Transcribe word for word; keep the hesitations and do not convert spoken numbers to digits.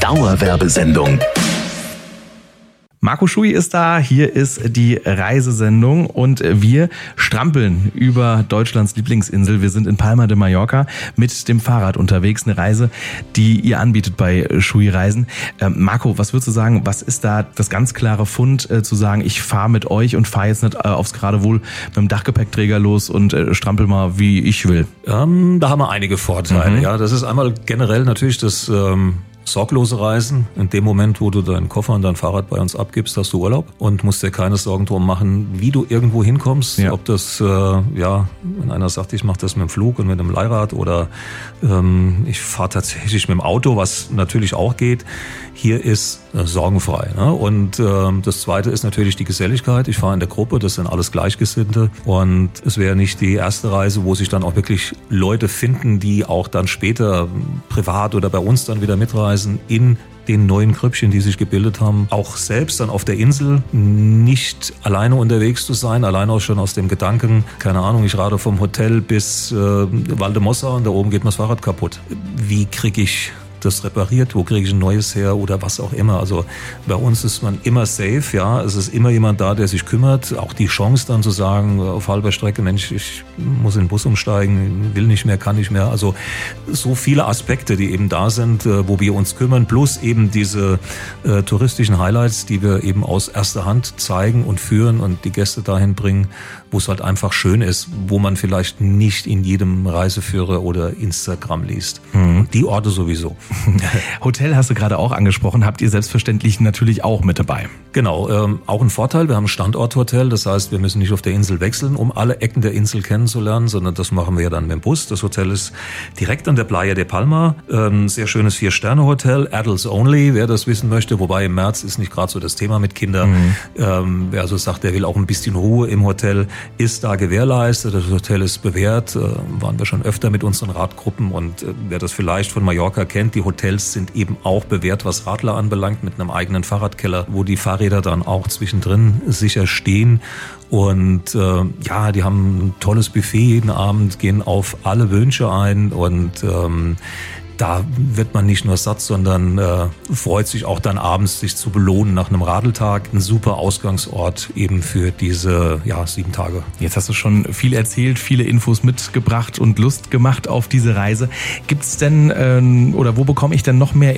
Dauerwerbesendung. Marco Schui ist da, hier ist die Reisesendung und wir strampeln über Deutschlands Lieblingsinsel. Wir sind in Palma de Mallorca mit dem Fahrrad unterwegs, eine Reise, die ihr anbietet bei Schui Reisen. Ähm, Marco, was würdest du sagen, was ist da das ganz klare Fund, äh, zu sagen, ich fahre mit euch und fahre jetzt nicht äh, aufs Geradewohl mit dem Dachgepäckträger los und äh, strampel mal, wie ich will? Ähm, da haben wir einige Vorteile. Mhm. Ja, das ist einmal generell natürlich das ähm sorglose Reisen. In dem Moment, wo du deinen Koffer und dein Fahrrad bei uns abgibst, hast du Urlaub und musst dir keine Sorgen drum machen, wie du irgendwo hinkommst. Ja. Ob das, äh, ja, wenn einer sagt, ich mache das mit dem Flug und mit einem Leihrad oder ähm, ich fahre tatsächlich mit dem Auto, was natürlich auch geht. Hier ist äh, sorgenfrei. Ne? Und äh, das Zweite ist natürlich die Geselligkeit. Ich fahre in der Gruppe, das sind alles Gleichgesinnte und es wäre nicht die erste Reise, wo sich dann auch wirklich Leute finden, die auch dann später privat oder bei uns dann wieder mitreisen in den neuen Grüppchen, die sich gebildet haben, auch selbst dann auf der Insel nicht alleine unterwegs zu sein, allein auch schon aus dem Gedanken, keine Ahnung, ich rade vom Hotel bis äh, Valdemossa und da oben geht mir das Fahrrad kaputt. Wie kriege ich das repariert, wo kriege ich ein neues her oder was auch immer. Also bei uns ist man immer safe, ja, es ist immer jemand da, der sich kümmert. Auch die Chance dann zu sagen, auf halber Strecke, Mensch, ich muss in den Bus umsteigen, will nicht mehr, kann nicht mehr. Also so viele Aspekte, die eben da sind, wo wir uns kümmern, plus eben diese äh, touristischen Highlights, die wir eben aus erster Hand zeigen und führen und die Gäste dahin bringen, wo es halt einfach schön ist, wo man vielleicht nicht in jedem Reiseführer oder Instagram liest. Mhm. Die Orte sowieso. Hotel hast du gerade auch angesprochen, habt ihr selbstverständlich natürlich auch mit dabei. Genau, ähm, auch ein Vorteil, wir haben ein Standorthotel, das heißt, wir müssen nicht auf der Insel wechseln, um alle Ecken der Insel kennenzulernen, sondern das machen wir ja dann mit dem Bus. Das Hotel ist direkt an der Playa de Palma, ähm, sehr schönes Vier-Sterne-Hotel, Adults Only, wer das wissen möchte, wobei im März ist nicht gerade so das Thema mit Kindern. Mhm. Ähm, wer also sagt, der will auch ein bisschen Ruhe im Hotel, ist da gewährleistet, das Hotel ist bewährt, äh, waren wir schon öfter mit unseren Radgruppen und äh, wer das vielleicht von Mallorca kennt, die Hotels sind eben auch bewährt, was Radler anbelangt, mit einem eigenen Fahrradkeller, wo die Fahrräder dann auch zwischendrin sicher stehen. Und äh, ja, die haben ein tolles Buffet jeden Abend, gehen auf alle Wünsche ein und ähm, da wird man nicht nur satt, sondern äh, freut sich auch dann abends, sich zu belohnen nach einem Radeltag. Ein super Ausgangsort eben für diese ja, sieben Tage. Jetzt hast du schon viel erzählt, viele Infos mitgebracht und Lust gemacht auf diese Reise. Gibt's denn ähm, oder wo bekomme ich denn noch mehr